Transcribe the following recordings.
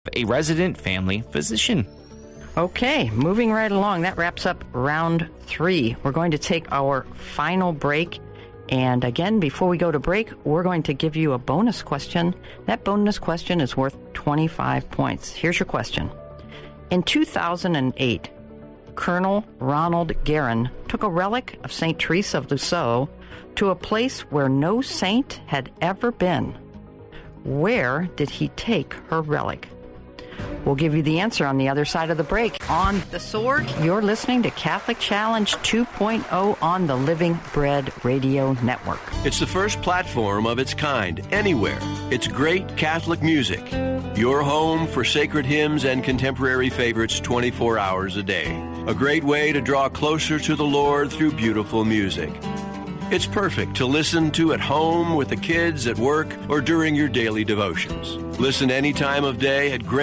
a resident family physician. Okay, moving right along. That wraps up round 3. We're going to take our final break. And again, before we go to break, we're going to give you a bonus question. That bonus question is worth 25 points. Here's your question. In 2008, Colonel Ronald Guerin took a relic of St. Teresa of Lisieux to a place where no saint had ever been. Where did he take her relic? We'll give you the answer on the other side of the break. On The Sword, you're listening to Catholic Challenge 2.0 on the Living Bread Radio Network. It's the first platform of its kind anywhere. It's great Catholic music. Your home for sacred hymns and contemporary favorites 24 hours a day. A great way to draw closer to the Lord through beautiful music. It's perfect to listen to at home, with the kids, at work, or during your daily devotions. Listen any time of day at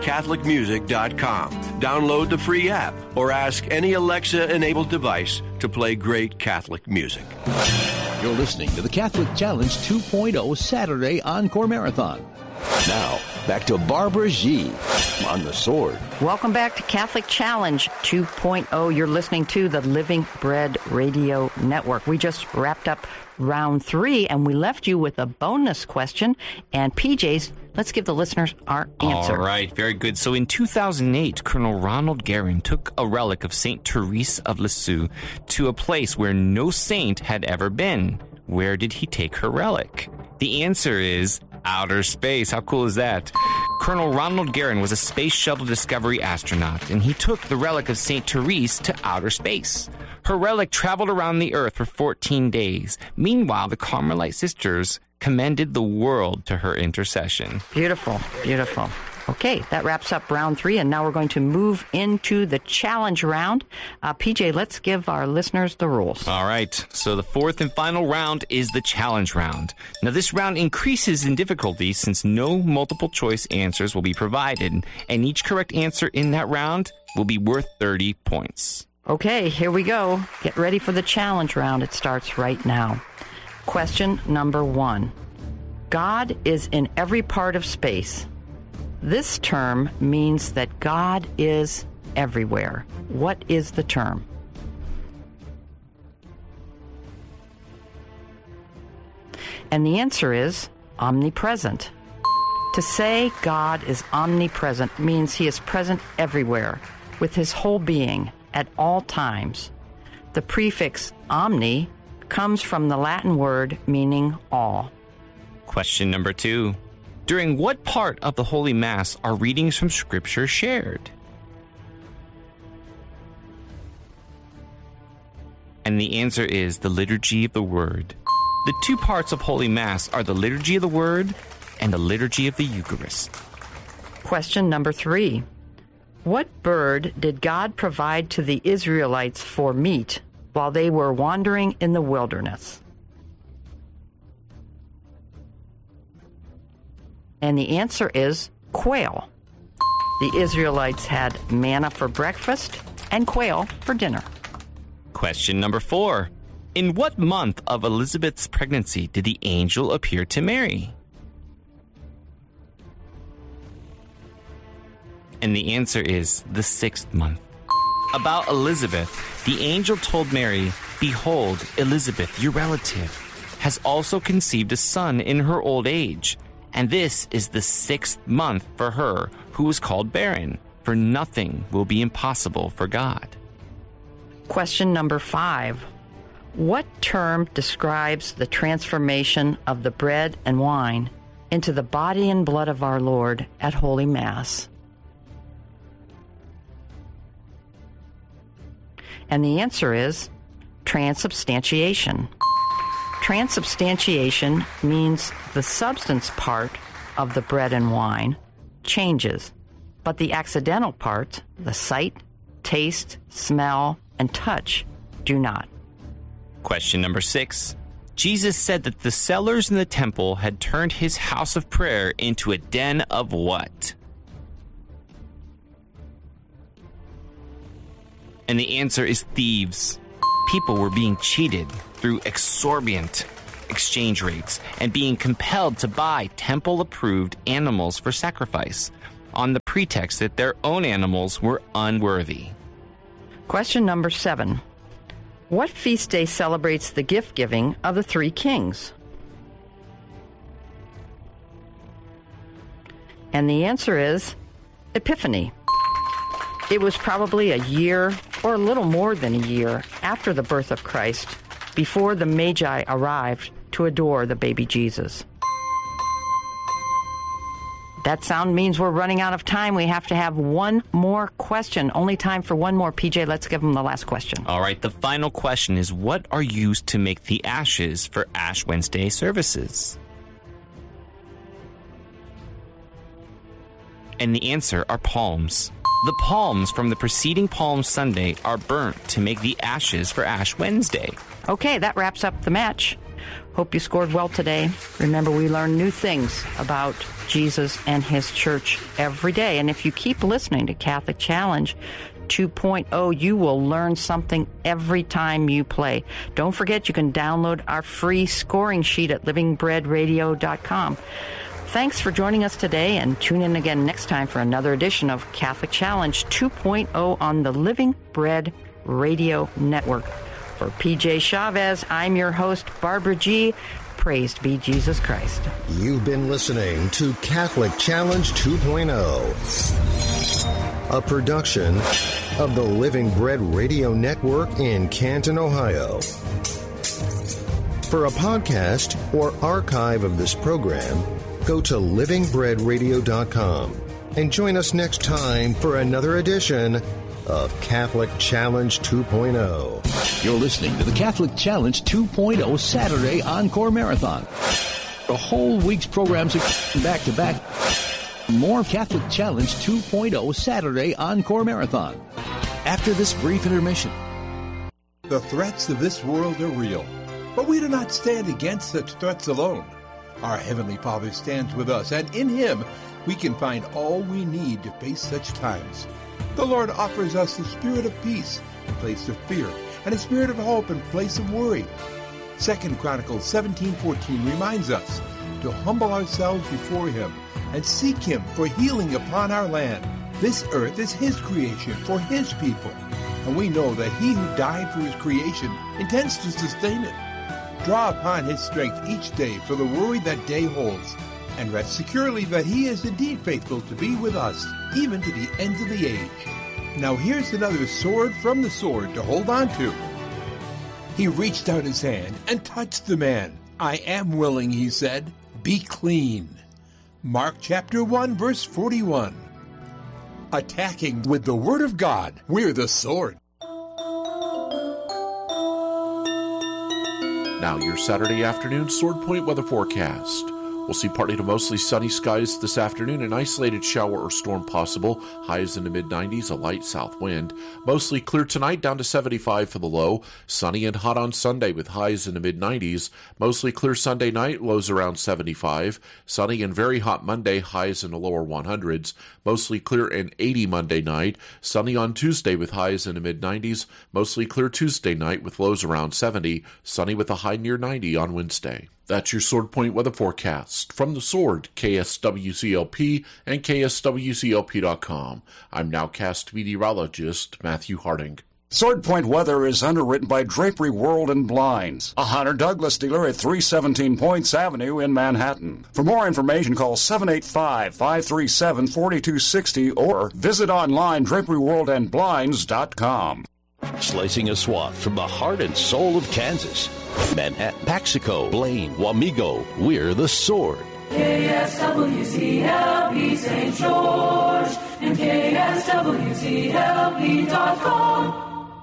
GreatCatholicMusic.com. Download the free app or ask any Alexa-enabled device to play great Catholic music. You're listening to the Catholic Challenge 2.0 Saturday Encore Marathon. Now, back to Barbara G. on The Sword. Welcome back to Catholic Challenge 2.0. You're listening to the Living Bread Radio Network. We just wrapped up round 3, and we left you with a bonus question. And PJs, let's give the listeners our answer. All right, very good. So in 2008, Colonel Ronald Guerin took a relic of St. Teresa of Lisieux to a place where no saint had ever been. Where did he take her relic? The answer is outer space. How cool is that? Colonel Ronald Guerin was a Space Shuttle Discovery astronaut, and he took the relic of St. Therese to outer space. Her relic traveled around the Earth for 14 days. Meanwhile, the Carmelite sisters commended the world to her intercession. Beautiful, beautiful. Okay, that wraps up round 3, and now we're going to move into the challenge round. PJ, let's give our listeners the rules. All right, so the 4th and final round is the challenge round. Now, this round increases in difficulty since no multiple choice answers will be provided, and each correct answer in that round will be worth 30 points. Okay, here we go. Get ready for the challenge round. It starts right now. Question number 1. God is in every part of space. This term means that God is everywhere. What is the term? And the answer is omnipresent. To say God is omnipresent means he is present everywhere, with his whole being, at all times. The prefix omni comes from the Latin word meaning all. Question number 2. During what part of the Holy Mass are readings from Scripture shared? And the answer is the Liturgy of the Word. The 2 parts of Holy Mass are the Liturgy of the Word and the Liturgy of the Eucharist. Question number 3. What bird did God provide to the Israelites for meat while they were wandering in the wilderness? And the answer is quail. The Israelites had manna for breakfast and quail for dinner. Question number 4. In what month of Elizabeth's pregnancy did the angel appear to Mary? And the answer is the 6th month. About Elizabeth, the angel told Mary, "Behold, Elizabeth, your relative, has also conceived a son in her old age. And this is the 6th month for her who is called barren, for nothing will be impossible for God." Question number 5. What term describes the transformation of the bread and wine into the body and blood of our Lord at Holy Mass? And the answer is transubstantiation. Transubstantiation means the substance part of the bread and wine changes, but the accidental part, the sight, taste, smell, and touch, do not. Question number 6. Jesus said that the sellers in the temple had turned his house of prayer into a den of what? And the answer is thieves. People were being cheated through exorbitant exchange rates and being compelled to buy temple-approved animals for sacrifice. on the pretext that their own animals were unworthy. Question number 7. What feast day celebrates the gift-giving of the three kings? And the answer is Epiphany. It was probably a year, or a little more than a year, after the birth of Christ, before the Magi arrived to adore the baby Jesus. That sound means we're running out of time. We have to have one more question. Only time for one more. PJ, let's give them the last question. All right, the final question is, what are used to make the ashes for Ash Wednesday services? And the answer are palms. The palms from the preceding Palm Sunday are burnt to make the ashes for Ash Wednesday. Okay, that wraps up the match. Hope you scored well today. Remember, we learn new things about Jesus and his church every day. And if you keep listening to Catholic Challenge 2.0, you will learn something every time you play. Don't forget, you can download our free scoring sheet at livingbreadradio.com. Thanks for joining us today, and tune in again next time for another edition of Catholic Challenge 2.0 on the Living Bread Radio Network. For PJ Chavez, I'm your host, Barbara G. Praised be Jesus Christ. You've been listening to Catholic Challenge 2.0, a production of the Living Bread Radio Network in Canton, Ohio. For a podcast or archive of this program, go to livingbreadradio.com and join us next time for another edition of Catholic Challenge 2.0. You're listening to the Catholic Challenge 2.0 Saturday Encore Marathon. The whole week's programs are back to back. More Catholic Challenge 2.0 Saturday Encore Marathon after this brief intermission. The threats of this world are real, but we do not stand against such threats alone. Our Heavenly Father stands with us, and in Him we can find all we need to face such times. The Lord offers us the spirit of peace in place of fear, and a spirit of hope in place of worry. 2 Chronicles 17:14 reminds us to humble ourselves before Him and seek Him for healing upon our land. This earth is His creation for His people, and we know that He who died for His creation intends to sustain it. Draw upon His strength each day for the worry that day holds, and rest securely that He is indeed faithful to be with us, even to the ends of the age. Now here's another sword from the sword to hold on to. He reached out His hand and touched the man. I am willing, He said. Be clean. Mark chapter 1, verse 41. Attacking with the Word of God, we're the sword. Now your Saturday afternoon Sword Point weather forecast. We'll see partly to mostly sunny skies this afternoon, an isolated shower or storm possible, highs in the mid-90s, a light south wind. Mostly clear tonight, down to 75 for the low. Sunny and hot on Sunday with highs in the mid-90s. Mostly clear Sunday night, lows around 75. Sunny and very hot Monday, highs in the lower 100s. Mostly clear and 80 Monday night. Sunny on Tuesday with highs in the mid-90s. Mostly clear Tuesday night with lows around 70. Sunny with a high near 90 on Wednesday. That's your Sword Point weather forecast. From the Sword, KSWCLP and KSWCLP.com. I'm nowcast meteorologist Matthew Harding. Sword Point weather is underwritten by Drapery World and Blinds, a Hunter Douglas dealer at 317 Points Avenue in Manhattan. For more information, call 785-537-4260 or visit online draperyworldandblinds.com. Slicing a swath from the heart and soul of Kansas. Manhattan, Paxico, Blaine, Wamego, we're the Sword. KSWCLP St. George and KSWCLP.com.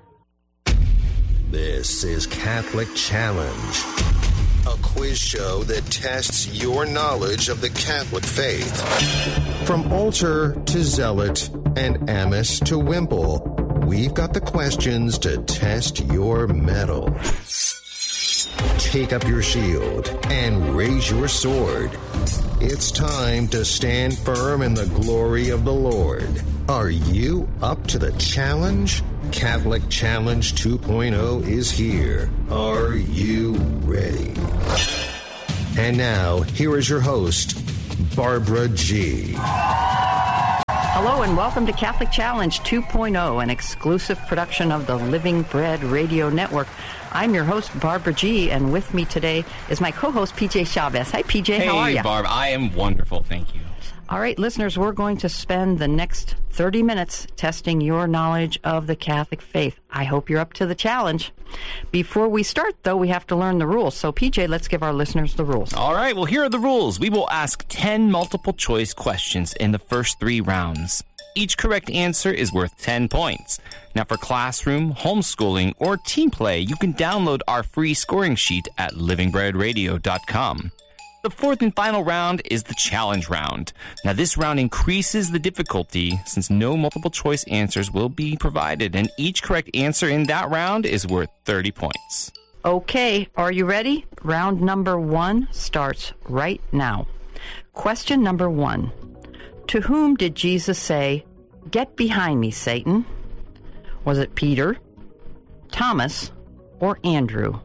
This is Catholic Challenge, a quiz show that tests your knowledge of the Catholic faith. From altar to zealot and amice to wimple, we've got the questions to test your mettle. Take up your shield and raise your sword. It's time to stand firm in the glory of the Lord. Are you up to the challenge? Catholic Challenge 2.0 is here. Are you ready? And now, here is your host, Barbara G. Hello and welcome to Catholic Challenge 2.0, an exclusive production of the Living Bread Radio Network. I'm your host, Barbara G., and with me today is my co-host, PJ Chavez. Hi, PJ. How are you? Hey, Barb. I am wonderful. Thank you. All right, listeners, we're going to spend the next 30 minutes testing your knowledge of the Catholic faith. I hope you're up to the challenge. Before we start, though, we have to learn the rules. So, PJ, let's give our listeners the rules. All right, well, here are the rules. We will ask 10 multiple-choice questions in the first 3 rounds. Each correct answer is worth 10 points. Now, for classroom, homeschooling, or team play, you can download our free scoring sheet at livingbreadradio.com. The fourth and final round is the challenge round. Now, this round increases the difficulty since no multiple-choice answers will be provided, and each correct answer in that round is worth 30 points. Okay, are you ready? Round number 1 starts right now. Question number 1. To whom did Jesus say, "Get behind me, Satan"? Was it Peter, Thomas, or Andrew?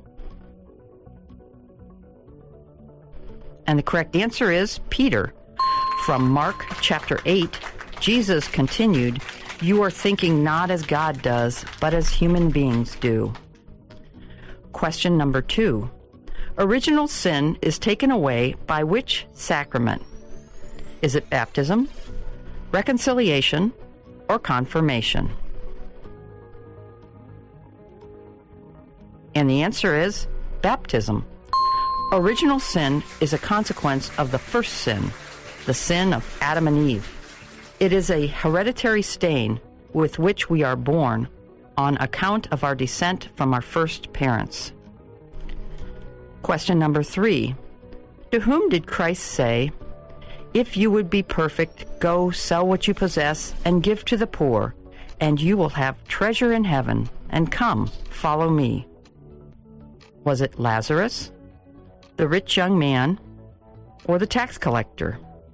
And the correct answer is Peter. From Mark chapter 8, Jesus continued, "You are thinking not as God does, but as human beings do." Question number 2. Original sin is taken away by which sacrament? Is it baptism, reconciliation, or confirmation? And the answer is baptism. Original sin is a consequence of the first sin, the sin of Adam and Eve. It is a hereditary stain with which we are born on account of our descent from our first parents. Question number 3. To whom did Christ say, "If you would be perfect, go sell what you possess and give to the poor, and you will have treasure in heaven, and come, follow me"? Was it Lazarus, the rich young man, or the tax collector?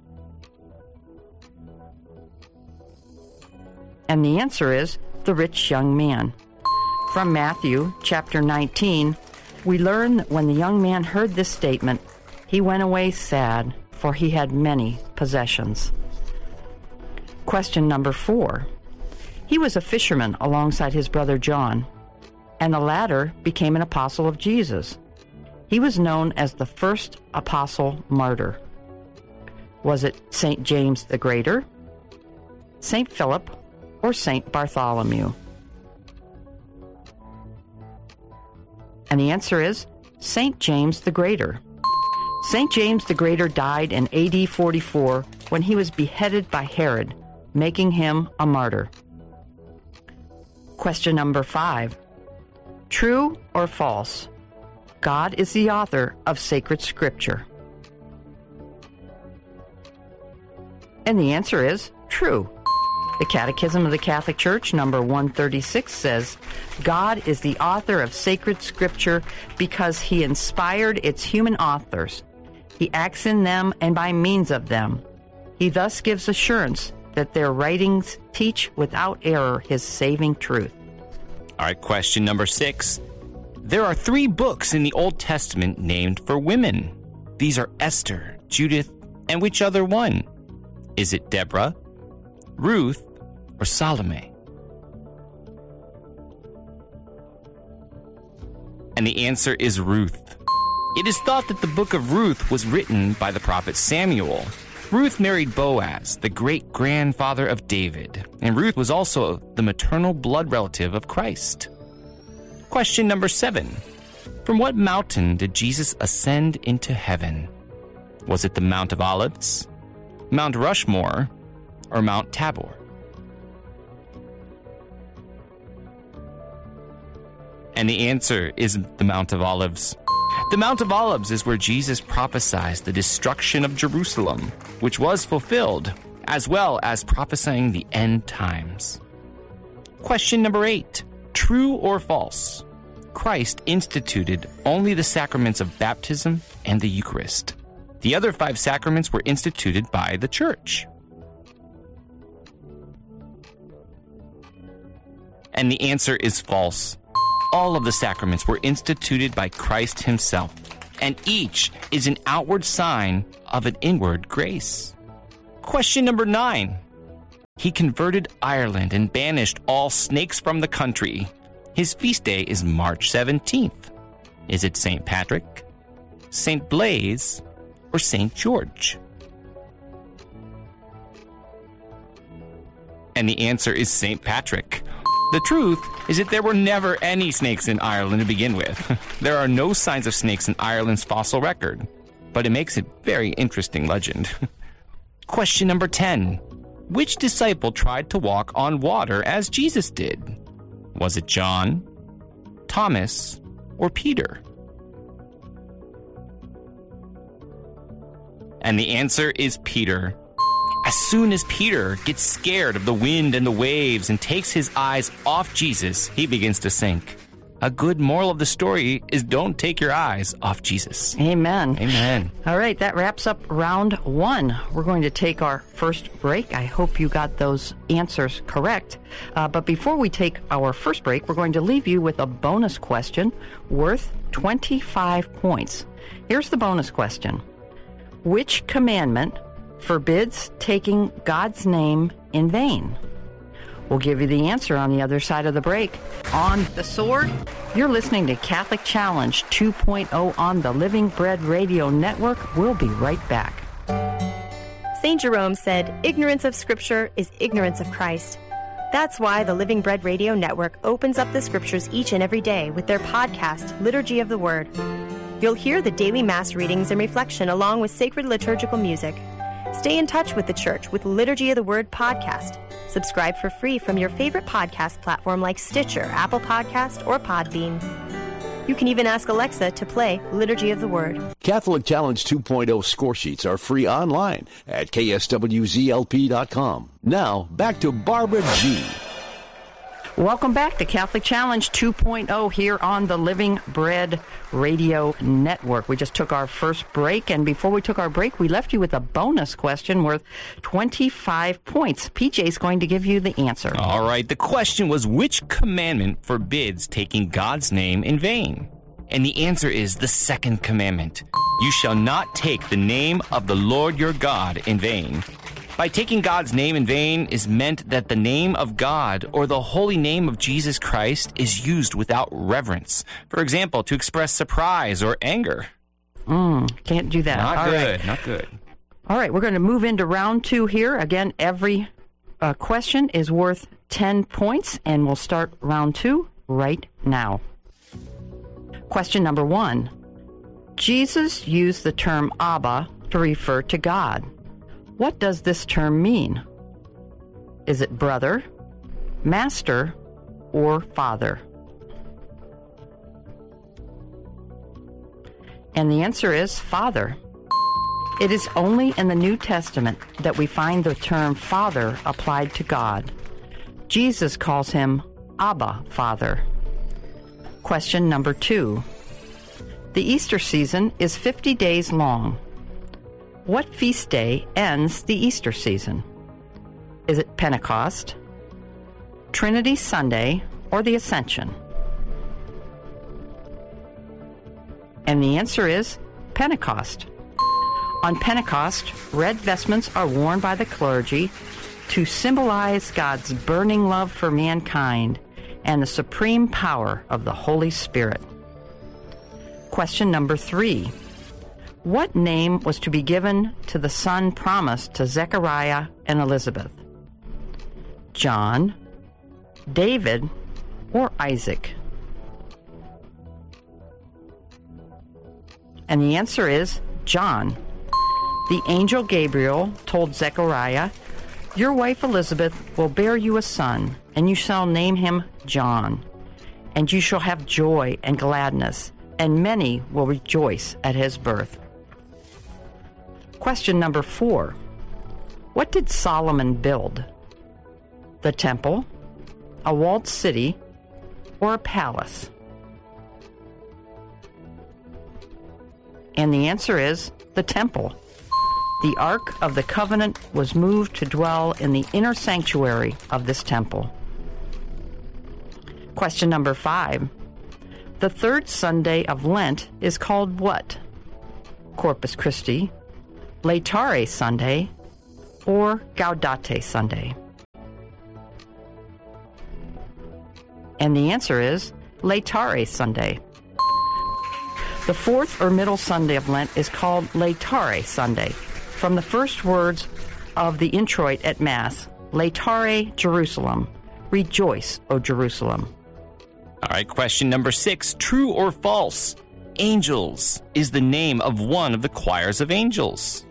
And the answer is the rich young man. From Matthew chapter 19, we learn that when the young man heard this statement, he went away sad, for he had many possessions. Question number 4. He was a fisherman alongside his brother John, and the latter became an apostle of Jesus. He was known as the first apostle martyr. Was it St. James the Greater, St. Philip, or St. Bartholomew? And the answer is St. James the Greater. St. James the Greater died in AD 44 when he was beheaded by Herod, making him a martyr. Question number 5. True or false? God is the author of sacred scripture. And the answer is true. The Catechism of the Catholic Church, number 136, says, God is the author of sacred scripture because he inspired its human authors. He acts in them and by means of them. He thus gives assurance that their writings teach without error his saving truth. All right, question number 6. There are 3 books in the Old Testament named for women. These are Esther, Judith, and which other one? Is it Deborah, Ruth, or Salome? And the answer is Ruth. It is thought that the book of Ruth was written by the prophet Samuel. Ruth married Boaz, the great-grandfather of David, and Ruth was also the maternal blood relative of Christ. Question number 7. From what mountain did Jesus ascend into heaven? Was it the Mount of Olives, Mount Rushmore, or Mount Tabor? And the answer is the Mount of Olives. The Mount of Olives is where Jesus prophesied the destruction of Jerusalem, which was fulfilled, as well as prophesying the end times. Question number 8. True or false? Christ instituted only the sacraments of baptism and the Eucharist. The other 5 sacraments were instituted by the Church. And the answer is false. All of the sacraments were instituted by Christ himself, and each is an outward sign of an inward grace. Question number 9. He converted Ireland and banished all snakes from the country. His feast day is March 17th. Is it St. Patrick, St. Blaise, or St. George? And the answer is St. Patrick. The truth is that there were never any snakes in Ireland to begin with. There are no signs of snakes in Ireland's fossil record, but it makes it very interesting legend. Question number 10. Which disciple tried to walk on water as Jesus did? Was it John, Thomas, or Peter? And the answer is Peter. As soon as Peter gets scared of the wind and the waves and takes his eyes off Jesus, he begins to sink. A good moral of the story is don't take your eyes off Jesus. Amen. Amen. All right, that wraps up round 1. We're going to take our first break. I hope you got those answers correct. But before we take our first break, we're going to leave you with a bonus question worth 25 points. Here's the bonus question. Which commandment forbids taking God's name in vain? We'll give you the answer on the other side of the break. On The Sword, you're listening to Catholic Challenge 2.0 on the Living Bread Radio Network. We'll be right back. St. Jerome said, "Ignorance of Scripture is ignorance of Christ." That's why the Living Bread Radio Network opens up the Scriptures each and every day with their podcast, Liturgy of the Word. You'll hear the daily Mass readings and reflection along with sacred liturgical music. Stay in touch with the Church with Liturgy of the Word podcast. Subscribe for free from your favorite podcast platform like Stitcher, Apple Podcast, or Podbean. You can even ask Alexa to play Liturgy of the Word. Catholic Challenge 2.0 score sheets are free online at kswzlp.com. Now, back to Barbara G. Welcome back to Catholic Challenge 2.0 here on the Living Bread Radio Network. We just took our first break, and before we took our break, we left you with a bonus question worth 25 points. PJ's going to give you the answer. All right, the question was, which commandment forbids taking God's name in vain? And the answer is the second commandment. You shall not take the name of the Lord your God in vain. By taking God's name in vain is meant that the name of God or the holy name of Jesus Christ is used without reverence. For example, to express surprise or anger. Can't do that. Not All good, right. not good. All right, we're going to move into round 2 here. Again, every question is worth 10 points, and we'll start round 2 right now. Question number 1. Jesus used the term Abba to refer to God. What does this term mean? Is it brother, master, or father? And the answer is father. It is only in the New Testament that we find the term father applied to God. Jesus calls him Abba, Father. Question number 2. The Easter season is 50 days long. What feast day ends the Easter season? Is it Pentecost, Trinity Sunday, or the Ascension? And the answer is Pentecost. On Pentecost, red vestments are worn by the clergy to symbolize God's burning love for mankind and the supreme power of the Holy Spirit. Question number 3. What name was to be given to the son promised to Zechariah and Elizabeth? John, David, or Isaac? And the answer is John. The angel Gabriel told Zechariah, "Your wife Elizabeth will bear you a son, and you shall name him John. And you shall have joy and gladness, and many will rejoice at his birth." Question number 4. What did Solomon build? The temple, a walled city, or a palace? And the answer is the temple. The Ark of the Covenant was moved to dwell in the inner sanctuary of this temple. Question number 5. The third Sunday of Lent is called what? Corpus Christi, Laetare Sunday, or Gaudete Sunday? And the answer is Laetare Sunday. The fourth or middle Sunday of Lent is called Laetare Sunday, from the first words of the introit at Mass, Laetare Jerusalem, rejoice, O Jerusalem. All right, question number 6, true or false? Angels is the name of one of the choirs of angels.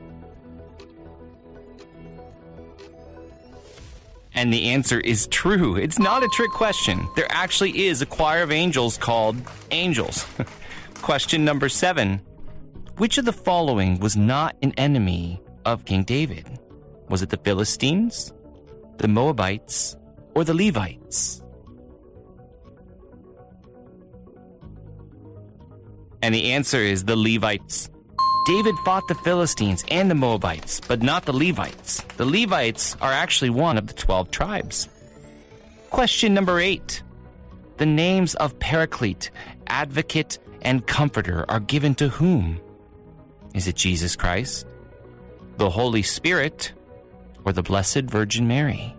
And the answer is true. It's not a trick question. There actually is a choir of angels called angels. Question number 7. Which of the following was not an enemy of King David? Was it the Philistines, the Moabites, or the Levites? And the answer is the Levites. David fought the Philistines and the Moabites, but not the Levites. The Levites are actually one of the 12 tribes. Question number 8. The names of Paraclete, Advocate, and Comforter are given to whom? Is it Jesus Christ, the Holy Spirit, or the Blessed Virgin Mary?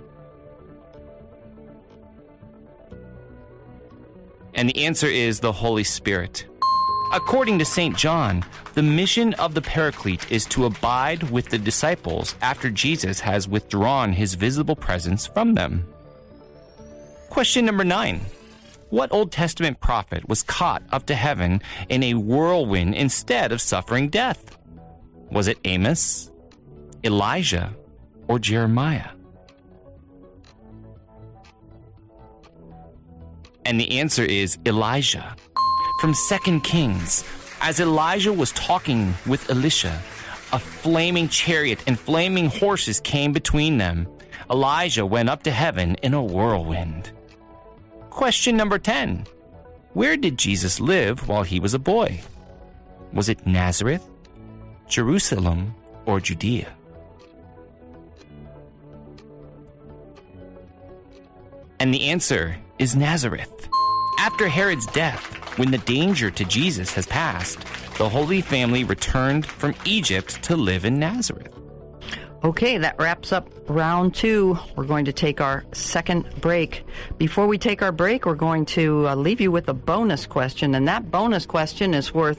And the answer is the Holy Spirit. According to St. John, the mission of the Paraclete is to abide with the disciples after Jesus has withdrawn his visible presence from them. Question number 9. What Old Testament prophet was caught up to heaven in a whirlwind instead of suffering death? Was it Amos, Elijah, or Jeremiah? And the answer is Elijah. From 2 Kings, as Elijah was talking with Elisha, a flaming chariot and flaming horses came between them. Elijah went up to heaven in a whirlwind. Question number 10. Where did Jesus live while he was a boy? Was it Nazareth, Jerusalem, or Judea? And the answer is Nazareth. After Herod's death, when the danger to Jesus has passed, the Holy Family returned from Egypt to live in Nazareth. Okay, that wraps up round 2. We're going to take our second break. Before we take our break, we're going to leave you with a bonus question, and that bonus question is worth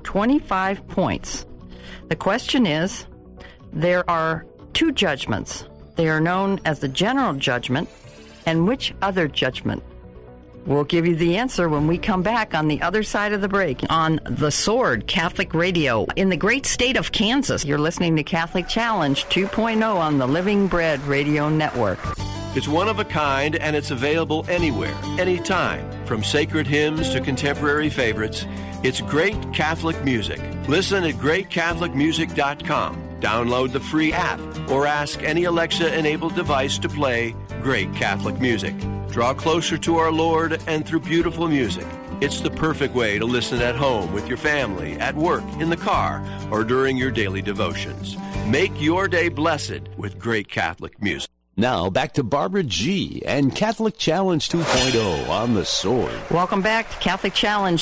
25 points. The question is, there are 2 judgments. They are known as the General Judgment and which other judgment? We'll give you the answer when we come back on the other side of the break on The Sword Catholic Radio in the great state of Kansas. You're listening to Catholic Challenge 2.0 on the Living Bread Radio Network. It's one of a kind, and it's available anywhere, anytime. From sacred hymns to contemporary favorites, it's great Catholic music. Listen at greatcatholicmusic.com. Download the free app or ask any Alexa-enabled device to play great Catholic music. Draw closer to our Lord and through beautiful music. It's the perfect way to listen at home with your family, at work, in the car, or during your daily devotions. Make your day blessed with great Catholic music. Now back to Barbara G. and Catholic Challenge 2.0 on The Sword. Welcome back to Catholic Challenge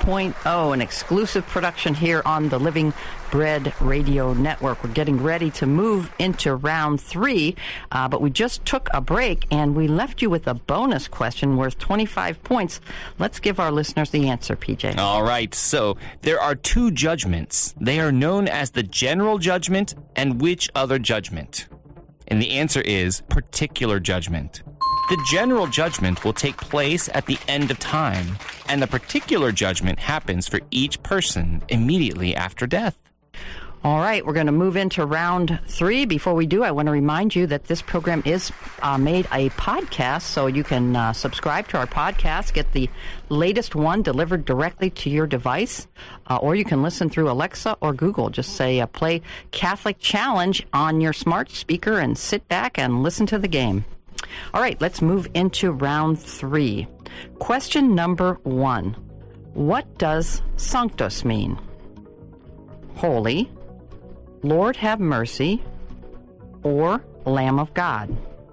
2.0, an exclusive production here on the Living Bread Radio Network. We're getting ready to move into round 3, but we just took a break and we left you with a bonus question worth 25 points. Let's give our listeners the answer, PJ. All right, so there are 2 judgments. They are known as the General Judgment and which other judgment? And the answer is particular judgment. The general judgment will take place at the end of time, and the particular judgment happens for each person immediately after death. All right, we're going to move into round 3. Before we do, I want to remind you that this program is made a podcast, so you can subscribe to our podcast, get the latest one delivered directly to your device, or you can listen through Alexa or Google. Just say, play Catholic Challenge on your smart speaker and sit back and listen to the game. All right, let's move into round 3. Question number 1. What does Sanctus mean? Holy, Lord have mercy, or Lamb of God?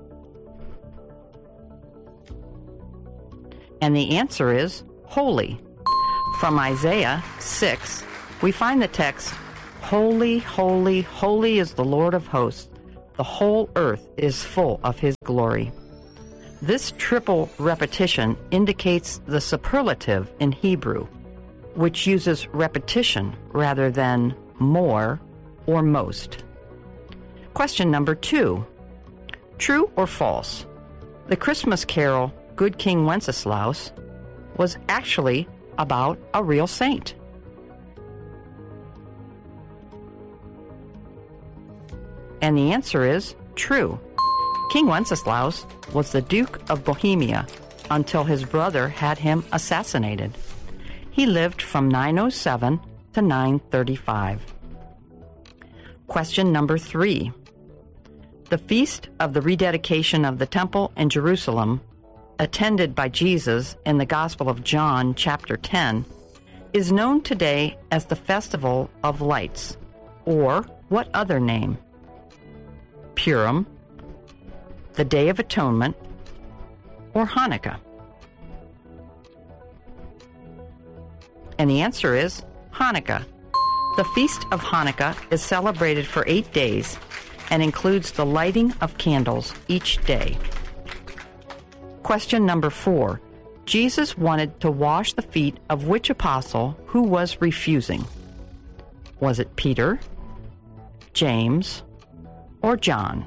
And the answer is holy. From Isaiah 6, we find the text, Holy, holy, holy is the Lord of hosts. The whole earth is full of his glory. This triple repetition indicates the superlative in Hebrew, which uses repetition rather than more or most. Question number 2. True or false? The Christmas carol, Good King Wenceslaus, was actually about a real saint. And the answer is true. King Wenceslaus was the Duke of Bohemia until his brother had him assassinated. He lived from 907 to 935. Question number 3. The feast of the rededication of the temple in Jerusalem, attended by Jesus in the Gospel of John, chapter 10, is known today as the Festival of Lights, or what other name? Purim, the Day of Atonement, or Hanukkah? And the answer is Hanukkah. The Feast of Hanukkah is celebrated for 8 days and includes the lighting of candles each day. Question number 4. Jesus wanted to wash the feet of which apostle who was refusing? Was it Peter, James, or John?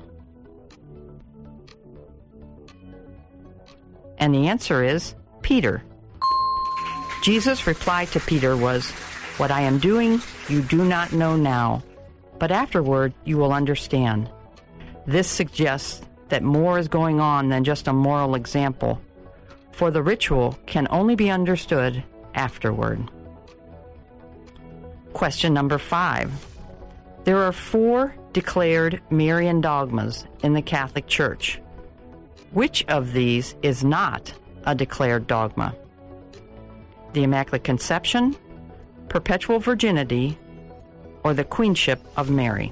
And the answer is Peter. Jesus' reply to Peter was, "What I am doing you do not know now, but afterward you will understand." This suggests that more is going on than just a moral example, for the ritual can only be understood afterward. Question number 5. There are 4 declared Marian dogmas in the Catholic Church. Which of these is not a declared dogma? The Immaculate Conception, Perpetual Virginity, or the Queenship of Mary?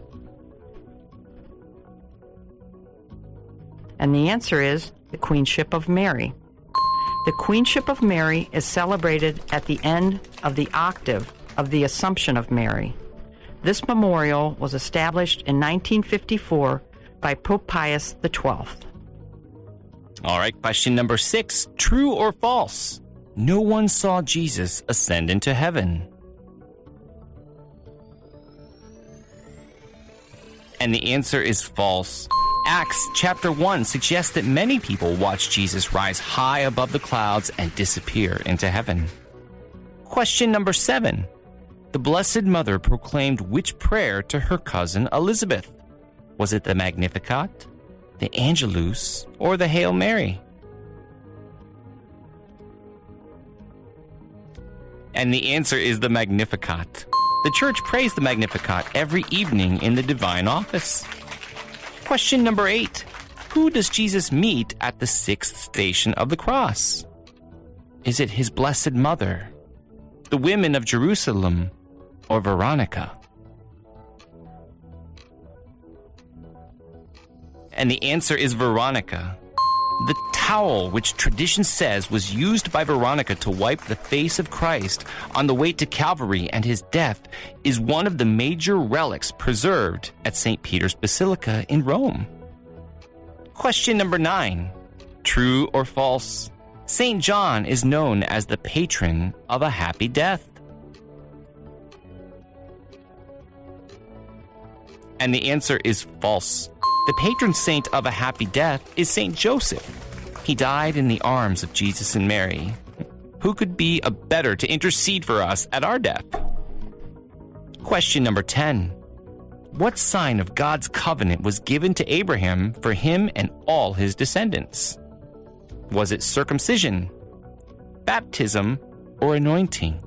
And the answer is the Queenship of Mary. The Queenship of Mary is celebrated at the end of the octave of the Assumption of Mary. This memorial was established in 1954 by Pope Pius XII. All right, question number 6. True or false? No one saw Jesus ascend into heaven. And the answer is false. Acts chapter 1 suggests that many people watched Jesus rise high above the clouds and disappear into heaven. Question number 7. The Blessed Mother proclaimed which prayer to her cousin Elizabeth? Was it the Magnificat, the Angelus, or the Hail Mary? And the answer is the Magnificat. The Church prays the Magnificat every evening in the Divine Office. Question number 8. Who does Jesus meet at the 6th station of the cross? Is it his Blessed Mother, the women of Jerusalem, or Veronica? And the answer is Veronica. The towel, which tradition says was used by Veronica to wipe the face of Christ on the way to Calvary and his death, is one of the major relics preserved at St. Peter's Basilica in Rome. Question number 9. True or false? St. John is known as the patron of a happy death. And the answer is false. The patron saint of a happy death is St. Joseph. He died in the arms of Jesus and Mary. Who could be a better to intercede for us at our death? Question number 10. What sign of God's covenant was given to Abraham for him and all his descendants? Was it circumcision, baptism, or anointing?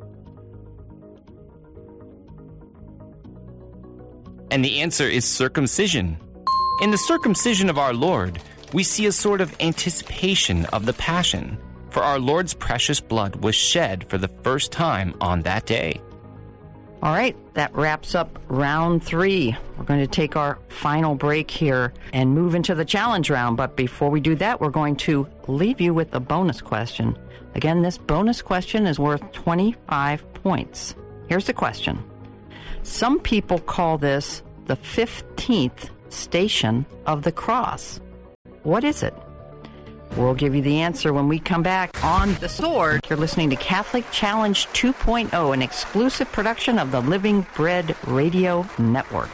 And the answer is circumcision. In the circumcision of our Lord, we see a sort of anticipation of the Passion, for our Lord's precious blood was shed for the first time on that day. All right, that wraps up round 3. We're going to take our final break here and move into the challenge round. But before we do that, we're going to leave you with a bonus question. Again, this bonus question is worth 25 points. Here's the question. Some people call this the 15th station of the cross. What is it? We'll give you the answer when we come back on The Sword. You're listening to Catholic Challenge 2.0, an exclusive production of the Living Bread Radio Network.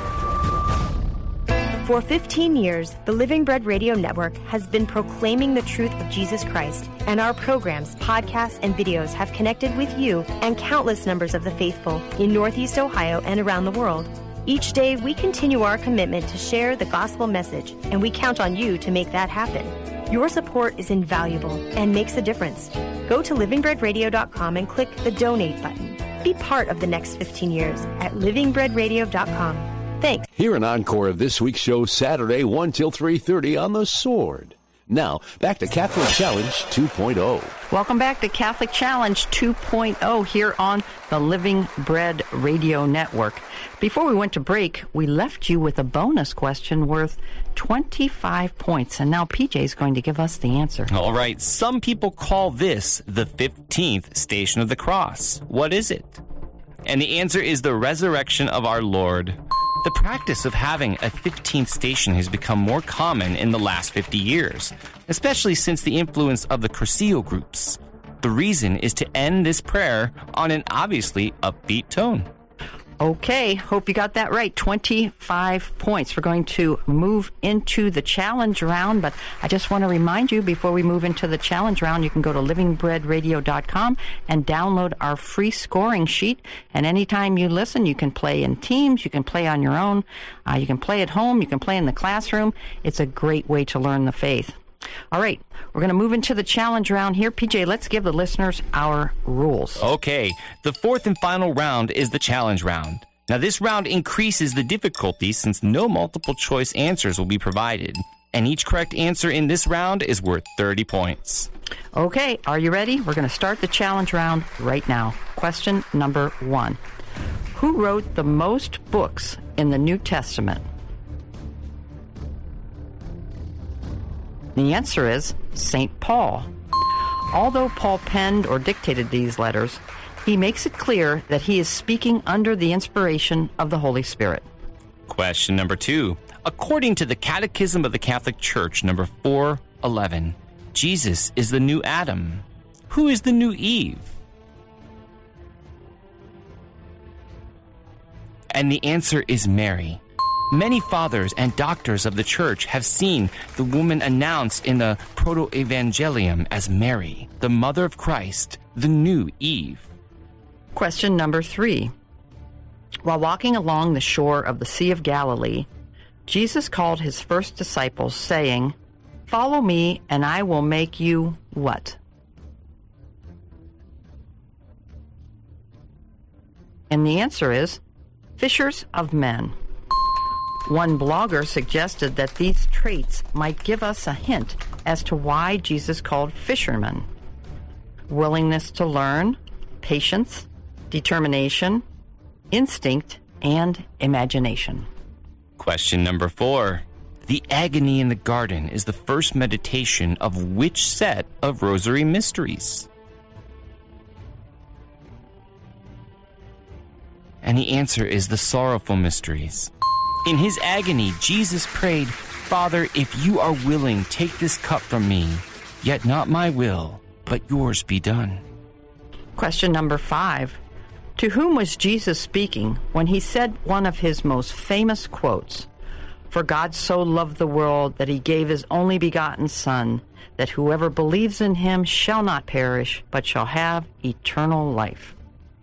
For 15 years, the Living Bread Radio Network has been proclaiming the truth of Jesus Christ, and our programs, podcasts, and videos have connected with you and countless numbers of the faithful in Northeast Ohio and around the world. Each day, we continue our commitment to share the gospel message, and we count on you to make that happen. Your support is invaluable and makes a difference. Go to livingbreadradio.com and click the donate button. Be part of the next 15 years at livingbreadradio.com. Thanks. Hear an encore of this week's show Saturday 1 till 3:30 on The Sword. Now, back to Catholic Challenge 2.0. Welcome back to Catholic Challenge 2.0 here on the Living Bread Radio Network. Before we went to break, we left you with a bonus question worth 25 points. And now PJ is going to give us the answer. All right. Some people call this the 15th Station of the Cross. What is it? And the answer is the resurrection of our Lord. The practice of having a 15th station has become more common in the last 50 years, especially since the influence of the Cursillo groups. The reason is to end this prayer on an obviously upbeat tone. Okay, hope you got that right. 25 points. We're going to move into the challenge round, but I just want to remind you before we move into the challenge round, you can go to livingbreadradio.com and download our free scoring sheet. And anytime you listen, you can play in teams, you can play on your own, you can play at home, you can play in the classroom. It's a great way to learn the faith. All right, we're going to move into the challenge round here. PJ, let's give the listeners our rules. Okay, the fourth and final round is the challenge round. Now, this round increases the difficulty since no multiple choice answers will be provided. And each correct answer in this round is worth 30 points. Okay, are you ready? We're going to start the challenge round right now. Question number 1. Who wrote the most books in the New Testament? The answer is St. Paul. Although Paul penned or dictated these letters, he makes it clear that he is speaking under the inspiration of the Holy Spirit. Question number 2. According to the Catechism of the Catholic Church, number 411, Jesus is the new Adam. Who is the new Eve? And the answer is Mary. Many fathers and doctors of the Church have seen the woman announced in the Proto-Evangelium as Mary, the mother of Christ, the new Eve. Question number 3. While walking along the shore of the Sea of Galilee, Jesus called his first disciples, saying, "Follow me, and I will make you" what? And the answer is fishers of men. One blogger suggested that these traits might give us a hint as to why Jesus called fishermen: willingness to learn, patience, determination, instinct, and imagination. Question number 4. The agony in the garden is the first meditation of which set of Rosary Mysteries? And the answer is the Sorrowful Mysteries. In his agony, Jesus prayed, "Father, if you are willing, take this cup from me, yet not my will, but yours be done." Question number 5. To whom was Jesus speaking when he said one of his most famous quotes, "For God so loved the world that he gave his only begotten Son, that whoever believes in him shall not perish, but shall have eternal life"?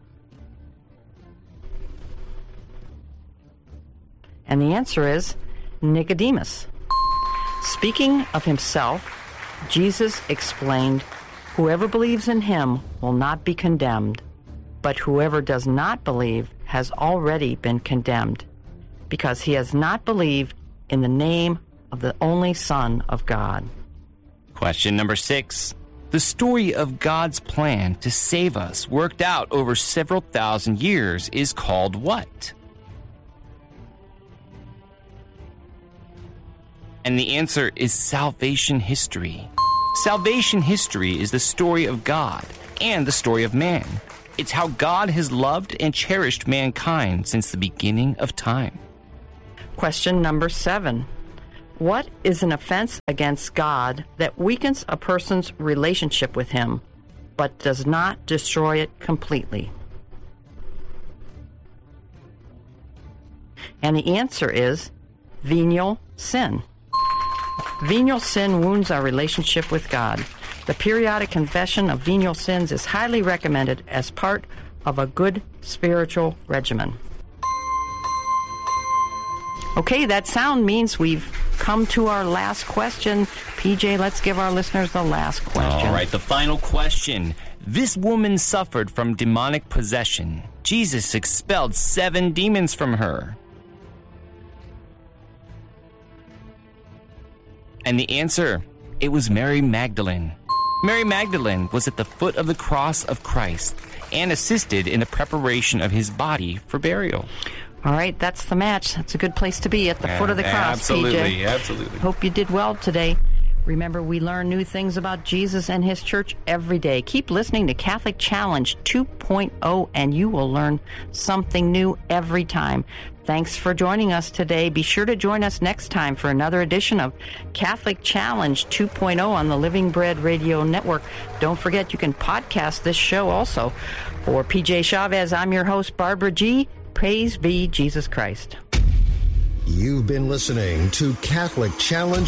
And the answer is Nicodemus. Speaking of himself, Jesus explained, "Whoever believes in him will not be condemned, but whoever does not believe has already been condemned, because he has not believed in the name of the only Son of God." Question number 6. The story of God's plan to save us, worked out over several thousand years, is called what? And the answer is salvation history. Salvation history is the story of God and the story of man. It's how God has loved and cherished mankind since the beginning of time. Question number 7. What is an offense against God that weakens a person's relationship with Him, but does not destroy it completely? And the answer is venial sin. Venial sin wounds our relationship with God. The periodic confession of venial sins is highly recommended as part of a good spiritual regimen. Okay, that sound means we've come to our last question. PJ, let's give our listeners the last question. All right, the final question. This woman suffered from demonic possession. Jesus expelled 7 demons from her. And the answer, it was Mary Magdalene. Mary Magdalene was at the foot of the cross of Christ and assisted in the preparation of his body for burial. All right, that's the match. That's a good place to be, at the foot of the cross, absolutely, PJ. Absolutely. Hope you did well today. Remember, we learn new things about Jesus and His church every day. Keep listening to Catholic Challenge 2.0, and you will learn something new every time. Thanks for joining us today. Be sure to join us next time for another edition of Catholic Challenge 2.0 on the Living Bread Radio Network. Don't forget, you can podcast this show also. For PJ Chavez, I'm your host, Barbara G. Praise be Jesus Christ. You've been listening to Catholic Challenge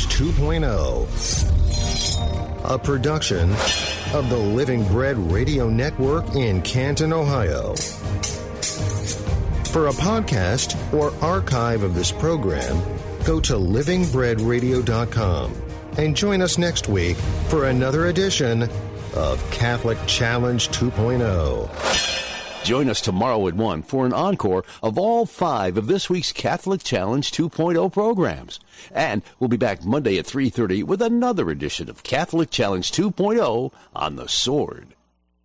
2.0, a production of the Living Bread Radio Network in Canton, Ohio. For a podcast or archive of this program, go to livingbreadradio.com and join us next week for another edition of Catholic Challenge 2.0. Join us tomorrow at 1 for an encore of all 5 of this week's Catholic Challenge 2.0 programs. And we'll be back Monday at 3:30 with another edition of Catholic Challenge 2.0 on the Sword.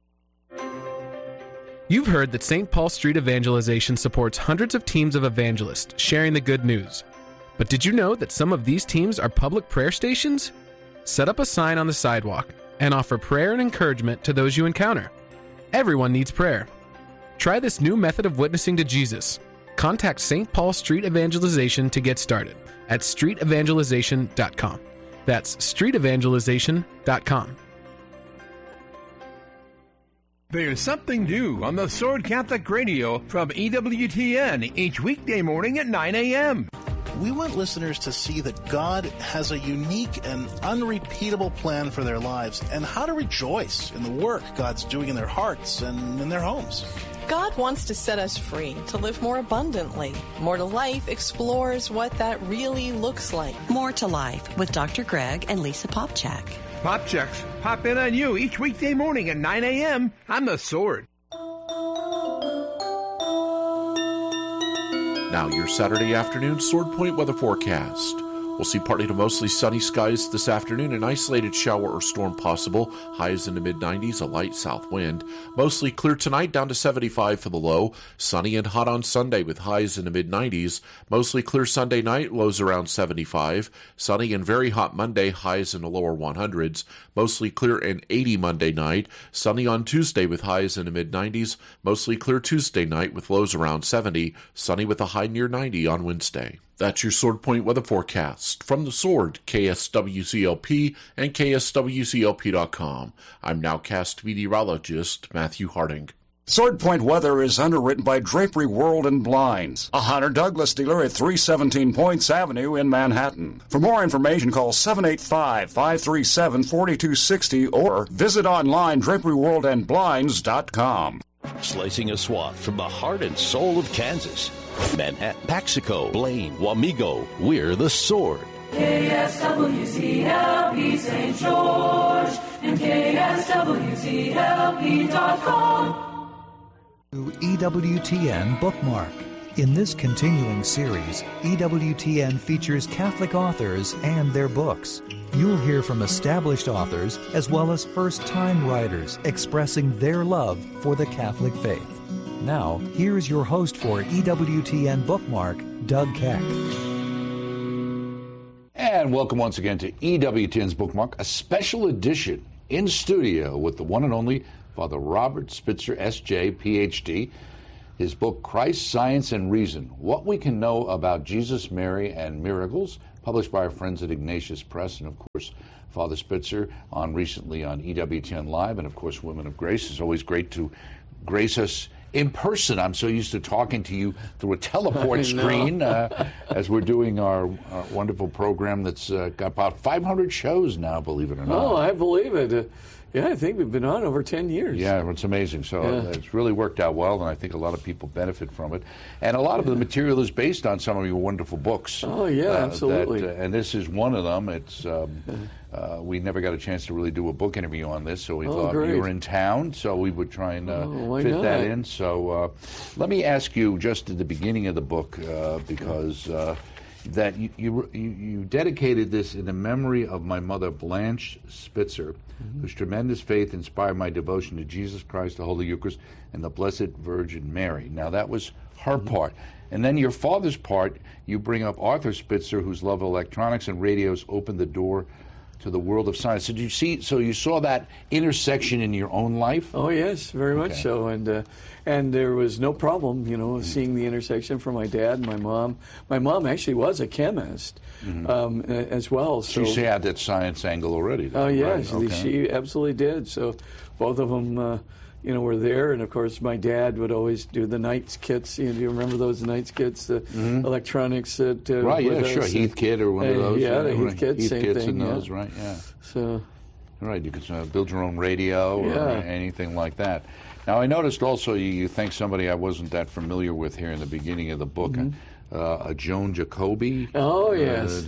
You've heard that St. Paul Street Evangelization supports hundreds of teams of evangelists sharing the good news. But did you know that some of these teams are public prayer stations? Set up a sign on the sidewalk and offer prayer and encouragement to those you encounter. Everyone needs prayer. Try this new method of witnessing to Jesus. Contact St. Paul Street Evangelization to get started at streetevangelization.com. That's streetevangelization.com. There's something new on the Sword Catholic Radio from EWTN each weekday morning at 9 a.m. We want listeners to see that God has a unique and unrepeatable plan for their lives and how to rejoice in the work God's doing in their hearts and in their homes. God wants to set us free to live more abundantly. More to Life explores what that really looks like. More to Life with Dr. Greg and Lisa Popchak. Popchaks pop in on you each weekday morning at 9 a.m. on the Sword. Now your Saturday afternoon Sword Point weather forecast. We'll see partly to mostly sunny skies this afternoon, an isolated shower or storm possible, highs in the mid-90s, a light south wind. Mostly clear tonight, down to 75 for the low. Sunny and hot on Sunday with highs in the mid-90s. Mostly clear Sunday night, lows around 75. Sunny and very hot Monday, highs in the lower 100s. Mostly clear and 80 Monday night. Sunny on Tuesday with highs in the mid-90s. Mostly clear Tuesday night with lows around 70. Sunny with a high near 90 on Wednesday. That's your Sword Point weather forecast. From the Sword, KSWCLP and KSWCLP.com. I'm nowcast meteorologist Matthew Harding. Sword Point weather is underwritten by Drapery World and Blinds, a Hunter Douglas dealer at 317 Points Avenue in Manhattan. For more information, call 785-537-4260 or visit online draperyworldandblinds.com. Slicing a swath from the heart and soul of Kansas. Manhattan, Paxico, Blaine, Wamego, we're the Sword. KSWCLP St. George and KSWCLP.com. EWTN Bookmark. In this continuing series, EWTN features Catholic authors and their books. You'll hear from established authors as well as first-time writers expressing their love for the Catholic faith. Now, here's your host for EWTN Bookmark, Doug Keck. And welcome once again to EWTN's Bookmark, a special edition in studio with the one and only Father Robert Spitzer, S.J., Ph.D., his book, Christ, Science, and Reason, What We Can Know About Jesus, Mary, and Miracles, published by our friends at Ignatius Press, and of course, Father Spitzer recently on EWTN Live, and of course, Women of Grace. It's always great to grace us in person. I'm so used to talking to you through a teleport screen as we're doing our wonderful program that's got about 500 shows now, believe it or not. Oh, I believe it. Yeah, I think we've been on over 10 years. Yeah, it's amazing. So it's really worked out well, and I think a lot of people benefit from it. And a lot of the material is based on some of your wonderful books. Oh, yeah, absolutely. And this is one of them. It's we never got a chance to really do a book interview on this, so we thought great. you were in town, so we would try and fit not? that in. So let me ask you just at the beginning of the book, because that you dedicated this in the memory of my mother, Blanche Spitzer, whose tremendous faith inspired my devotion to Jesus Christ, the Holy Eucharist, and the Blessed Virgin Mary. Now, that was her part. And then your father's part, you bring up Arthur Spitzer, whose love of electronics and radios opened the door to the world of science. So you saw that intersection in your own life? Oh, yes, very much so. And there was no problem, seeing the intersection for my dad and my mom. My mom actually was a chemist as well. So she had that science angle already. Though, oh, yes, right? she absolutely did. So both of them, were there. And, of course, my dad would always do the Knights kits. Do you remember those Knights kits, the electronics that right, yeah, sure. Heathkit or one of those. Yeah, the Heathkit, same Heathkits thing. And those, right, yeah. So, right, you could build your own radio or anything like that. Now, I noticed also you thank somebody I wasn't that familiar with here in the beginning of the book, a Joan Jacoby. Oh, yes.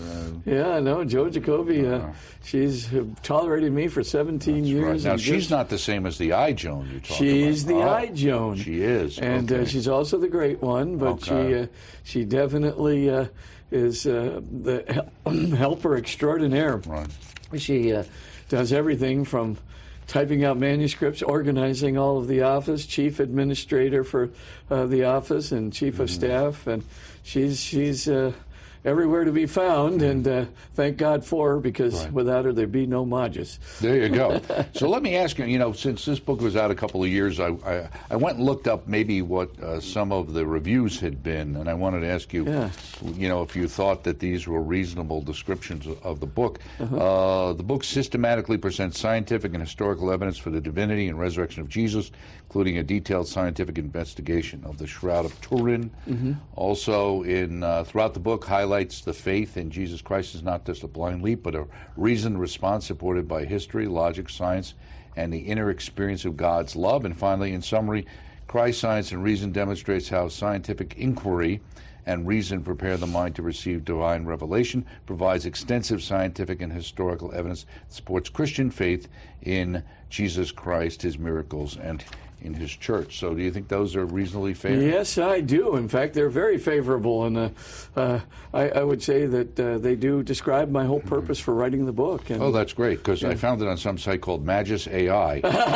Joan Jacoby. She's tolerated me for 17 years. Right. Now, she's not the same as the I Joan you talk about. She's the I Joan. She is. And she's also the great one, but she definitely is the helper extraordinaire. Right. She does everything from typing out manuscripts, organizing all of the office, chief administrator for the office, and chief of staff, and she's everywhere to be found, and thank God for her, because without her there'd be no Magus. There you go. So let me ask you, since this book was out a couple of years, I went and looked up maybe what some of the reviews had been, and I wanted to ask you, if you thought that these were reasonable descriptions of the book. The book systematically presents scientific and historical evidence for the divinity and resurrection of Jesus, including a detailed scientific investigation of the Shroud of Turin. Also, throughout the book, highlights the faith in Jesus Christ is not just a blind leap, but a reasoned response supported by history, logic, science, and the inner experience of God's love. And finally, in summary, Christ, science, and reason demonstrates how scientific inquiry and reason prepare the mind to receive divine revelation, provides extensive scientific and historical evidence that supports Christian faith in Jesus Christ, his miracles, and in his church. So do you think those are reasonably fair? Yes, I do. In fact, they're very favorable, and I would say that they do describe my whole purpose for writing the book. And, that's great, because I found it on some site called Magus AI.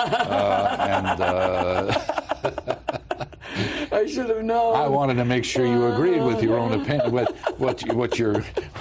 I should have known. I wanted to make sure you agreed with your own opinion, with what your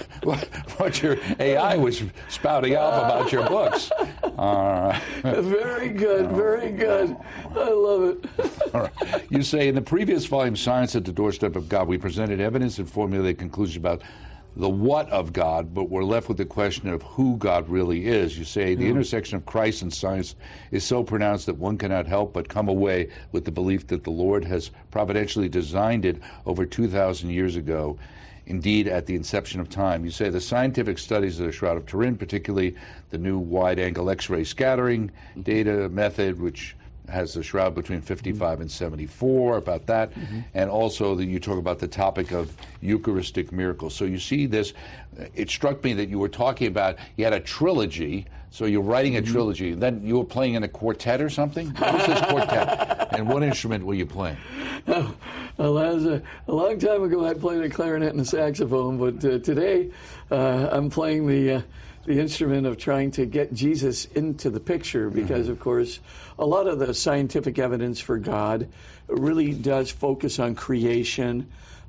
AI was spouting off about your books. Very good, very good. I love it. All right. You say, in the previous volume, Science at the Doorstep of God, we presented evidence and formulated conclusions about the what of God, but we're left with the question of who God really is. You say the intersection of Christ and science is so pronounced that one cannot help but come away with the belief that the Lord has providentially designed it over 2,000 years ago, indeed at the inception of time. You say the scientific studies of the Shroud of Turin, particularly the new wide-angle X-ray scattering data method, which has the shroud between 55 and 74, about that. And also that you talk about the topic of Eucharistic miracles. So you see this, it struck me that you were talking about, you had a trilogy, so you're writing a trilogy, then you were playing in a quartet or something? What was this quartet? And what instrument were you playing? Well, that was a long time ago. I played a clarinet and a saxophone, but today I'm playing the instrument of trying to get Jesus into the picture, because, of course, a lot of the scientific evidence for God really does focus on creation,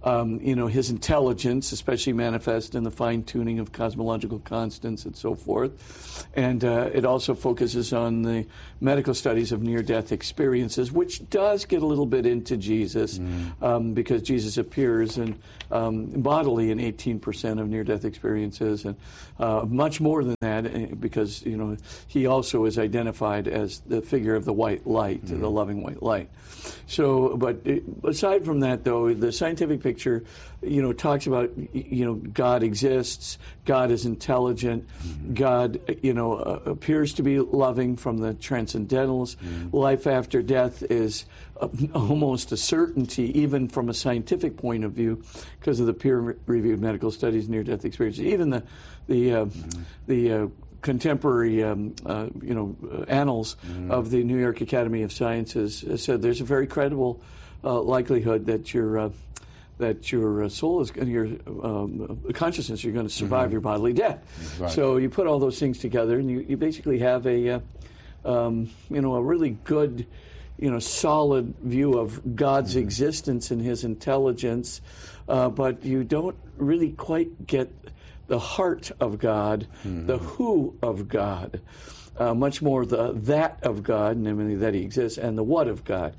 his intelligence, especially manifest in the fine-tuning of cosmological constants and so forth. And it also focuses on the medical studies of near-death experiences, which does get a little bit into Jesus, because Jesus appears bodily in 18% of near-death experiences, and much more than that, because he also is identified as the figure of the white light, the loving white light. So, but aside from that, though, the scientific picture, talks about, God exists, God is intelligent, God, appears to be loving from the transcendentals. Life after death is almost a certainty, even from a scientific point of view, because of the peer-reviewed medical studies, near-death experiences. Even the contemporary, annals of the New York Academy of Sciences said there's a very credible likelihood that your soul is, your consciousness, you're going to survive your bodily death. Right. So you put all those things together, and you basically have a really good, solid view of God's existence and His intelligence, but you don't really quite get the heart of God, the who of God. Much more the that of God, namely that He exists, and the what of God.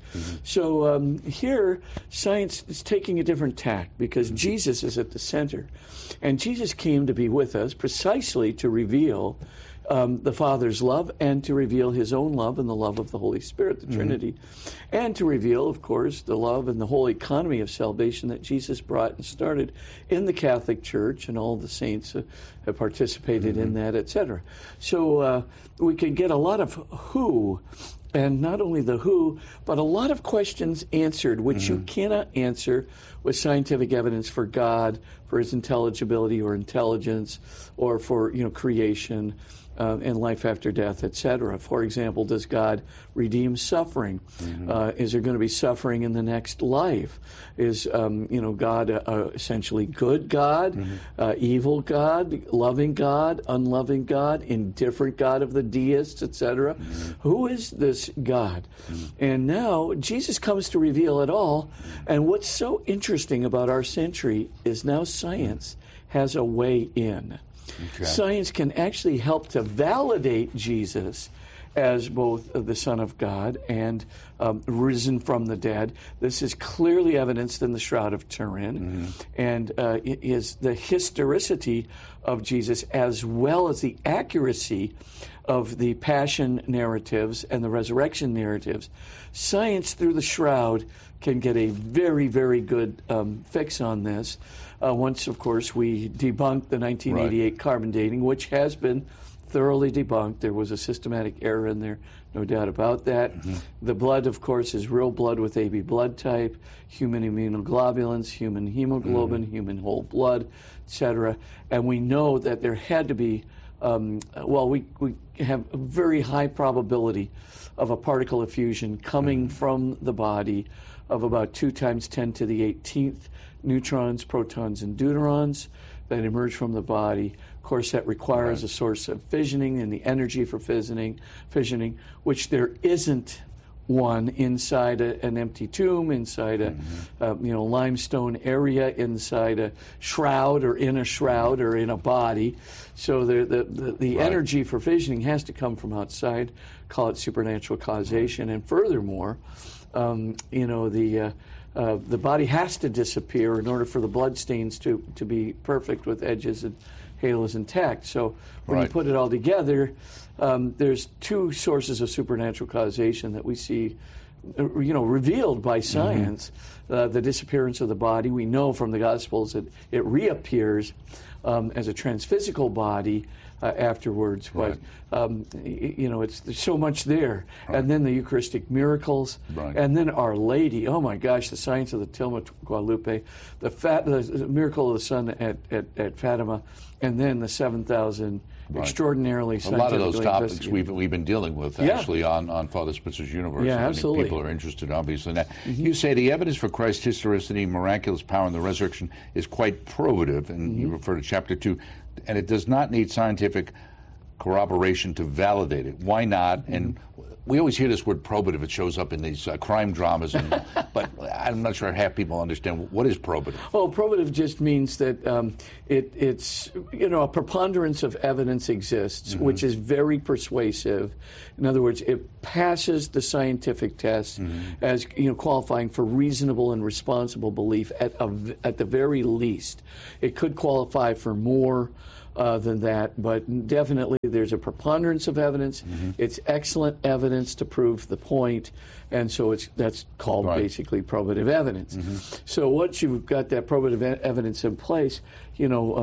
So here, science is taking a different tack, because Jesus is at the center. And Jesus came to be with us precisely to reveal the Father's love, and to reveal His own love and the love of the Holy Spirit, the Trinity, and to reveal, of course, the love and the whole economy of salvation that Jesus brought and started in the Catholic Church, and all the saints have participated in that, etc. So we can get a lot of who, and not only the who, but a lot of questions answered, which you cannot answer with scientific evidence for God, for His intelligibility or intelligence, or for creation. And life after death, etc. For example, does God redeem suffering? Is there going to be suffering in the next life? Is God essentially good God, evil God, loving God, unloving God, indifferent God of the deists, etc.? Who is this God? And now Jesus comes to reveal it all. And what's so interesting about our century is now science has a way in. Okay. Science can actually help to validate Jesus as both the Son of God and risen from the dead. This is clearly evidenced in the Shroud of Turin, and it is the historicity of Jesus as well as the accuracy of the passion narratives and the resurrection narratives. Science, through the Shroud, can get a very, very good fix on this. Once, of course, we debunked the 1988 carbon dating, which has been thoroughly debunked. There was a systematic error in there, no doubt about that. The blood, of course, is real blood with AB blood type, human immunoglobulins, human hemoglobin, human whole blood, etc. And we know that there had to be, we have a very high probability of a particle effusion coming from the body of about 2 times 10 to the 18th neutrons, protons, and deuterons that emerge from the body. Of course, that requires a source of fissioning and the energy for fissioning, which there isn't one inside an empty tomb, inside a limestone area, inside a shroud, or in a shroud, or in a body. So the energy for fissioning has to come from outside. Call it supernatural causation. And furthermore, the body has to disappear in order for the blood stains to be perfect with edges and halos intact. So when you put it all together, there's 2 sources of supernatural causation that we see, revealed by science. The disappearance of the body. We know from the Gospels that it reappears as a transphysical body afterwards. But there's so much there. And then the Eucharistic miracles, and then Our Lady. Oh my gosh, the science of the Tilma Guadalupe, the miracle of the sun at Fatima, and then the 7,000 extraordinarily scientific. A lot of those topics we've been dealing with actually on Father Spitzer's Universe. Yeah, absolutely. People are interested, obviously, in that. You say the evidence for Christ's historicity, miraculous power, and the resurrection is quite probative, and you refer to chapter 2, and it does not need scientific corroboration to validate it. Why not? And we always hear this word probative. It shows up in these crime dramas, but I'm not sure half people understand what is probative. Well, probative just means that it's a preponderance of evidence exists, which is very persuasive. In other words, it passes the scientific test as qualifying for reasonable and responsible belief at the very least. It could qualify for more than that, but definitely there's a preponderance of evidence. It's excellent evidence to prove the point, and so that's called basically probative evidence. So once you've got that probative evidence in place, do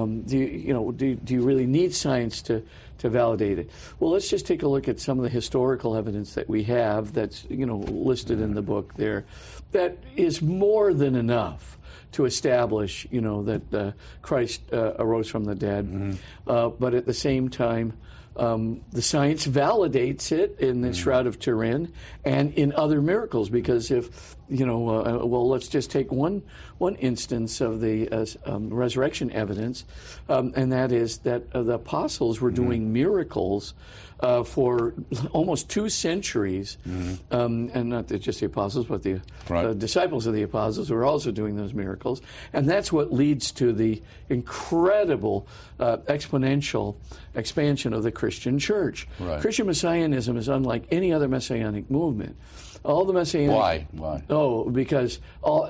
you really need science to validate it? Well, let's just take a look at some of the historical evidence that we have that's listed in the book there. That is more than enough to establish, that Christ arose from the dead. But at the same time, the science validates it in the Shroud of Turin and in other miracles. Because if, let's just take one instance of the resurrection evidence, and that is that the apostles were doing miracles for almost 2 centuries, and not just the apostles, but the disciples of the apostles were also doing those miracles. And that's what leads to the incredible exponential expansion of the Christian church. Christian Messianism is unlike any other messianic movement. All the messianic... Why? Oh, because all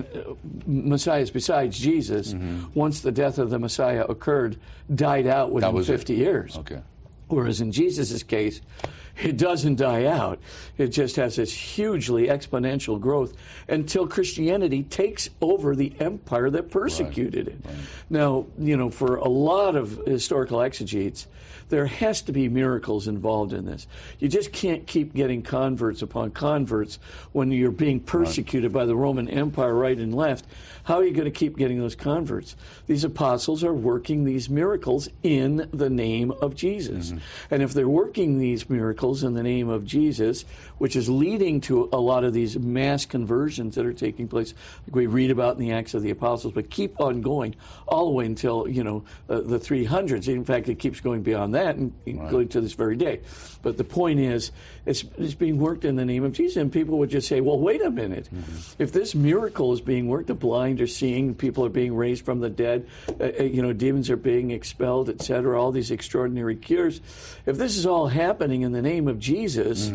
messiahs besides Jesus, once the death of the Messiah occurred, died out within 50 years. Okay. Whereas in Jesus' case, it doesn't die out. It just has this hugely exponential growth until Christianity takes over the empire that persecuted it. Now, for a lot of historical exegetes, there has to be miracles involved in this. You just can't keep getting converts upon converts when you're being persecuted by the Roman Empire right and left. How are you going to keep getting those converts? These apostles are working these miracles in the name of Jesus. And if they're working these miracles in the name of Jesus, which is leading to a lot of these mass conversions that are taking place, like we read about in the Acts of the Apostles, but keep on going all the way until, the 300s. In fact, it keeps going beyond that, including to this very day. But the point is, it's being worked in the name of Jesus. And people would just say, well, wait a minute. If this miracle is being worked, the blind are seeing, people are being raised from the dead, demons are being expelled, etc., all these extraordinary cures. If this is all happening in the name of Jesus,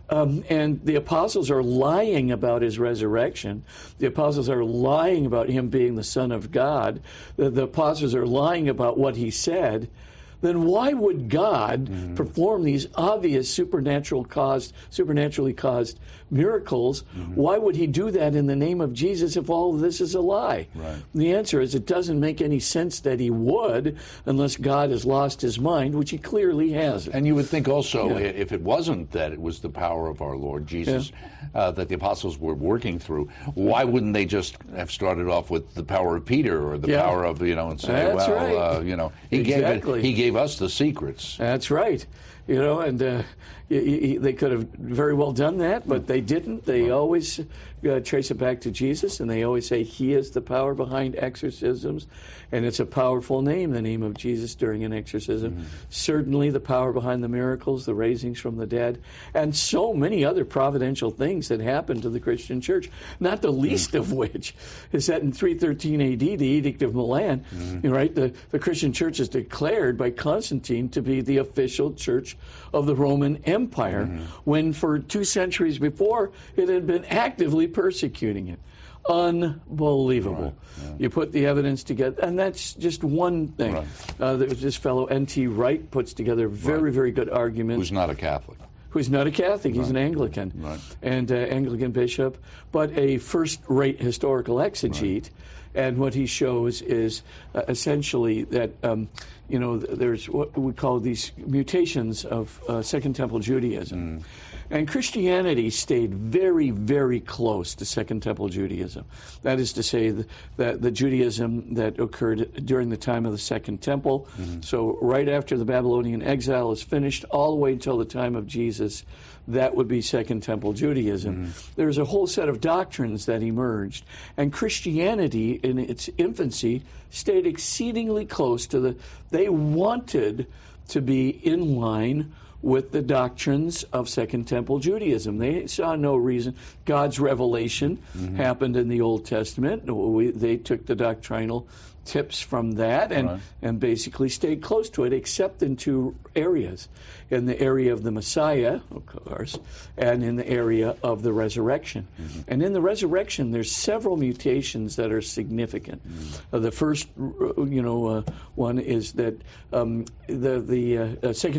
and the apostles are lying about his resurrection, the apostles are lying about him being the Son of God, the apostles are lying about what he said, then why would God perform these obvious supernaturally caused miracles? Why would he do that in the name of Jesus if all of this is a lie? The answer is it doesn't make any sense that he would unless God has lost his mind, which he clearly hasn't. And you would think also, if it wasn't that it was the power of our Lord Jesus that the apostles were working through, why wouldn't they just have started off with the power of Peter or the power of, and say, he gave us the secrets. That's right. And they could have very well done that, but they didn't. They always trace it back to Jesus, and they always say he is the power behind exorcisms, and it's a powerful name, the name of Jesus during an exorcism. Certainly the power behind the miracles, the raisings from the dead, and so many other providential things that happened to the Christian church, not the least of which is that in 313 A.D., the Edict of Milan, the Christian church is declared by Constantine to be the official church of the Roman Empire, when for 2 centuries before it had been actively persecuting it. Unbelievable. You put the evidence together, and that's just one thing. There was this fellow N.T. Wright puts together very, very good arguments. Who's not a Catholic. Who's not a Catholic. He's an Anglican, and Anglican bishop, but a first-rate historical exegete. And what he shows is essentially that, there's what we call these mutations of Second Temple Judaism. And Christianity stayed very, very close to Second Temple Judaism. That is to say, that the Judaism that occurred during the time of the Second Temple, so right after the Babylonian exile is finished, all the way until the time of Jesus, that would be Second Temple Judaism. There's a whole set of doctrines that emerged, and Christianity, in its infancy, stayed exceedingly close to they wanted to be in line with the doctrines of Second Temple Judaism. They saw no reason. God's revelation happened in the Old Testament. They took the doctrinal tips from that and basically stayed close to it, except in two areas. In the area of the Messiah, of course, and in the area of the resurrection. And in the resurrection, there's several mutations that are significant. The first, one is that the Second